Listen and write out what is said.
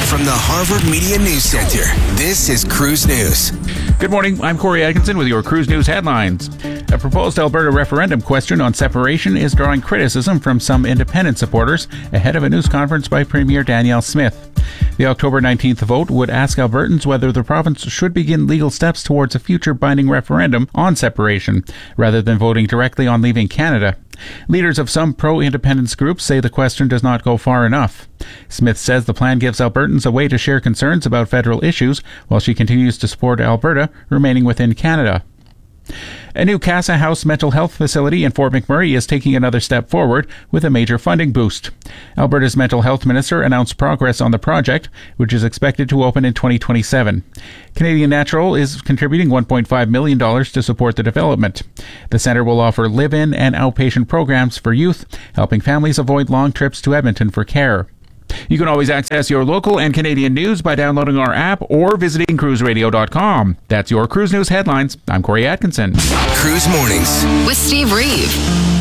From the Harvard Media News Center, this is Cruise News. Good morning, I'm Corey Atkinson with your Cruise News headlines. A proposed Alberta referendum question on separation is drawing criticism from some independent supporters ahead of a news conference by Premier Danielle Smith. The October 19th vote would ask Albertans whether the province should begin legal steps towards a future binding referendum on separation, rather than voting directly on leaving Canada. Leaders of some pro-independence groups say the question does not go far enough. Smith says the plan gives Albertans a way to share concerns about federal issues, while she continues to support Alberta remaining within Canada. A new Casa House mental health facility in Fort McMurray is taking another step forward with a major funding boost. Alberta's mental health minister announced progress on the project, which is expected to open in 2027. Canadian Natural is contributing $1.5 million to support the development. The centre will offer live-in and outpatient programs for youth, helping families avoid long trips to Edmonton for care. You can always access your local and Canadian news by downloading our app or visiting cruiseradio.com. That's your Cruise News headlines. I'm Corey Atkinson. Cruise Mornings with Steve Reeve.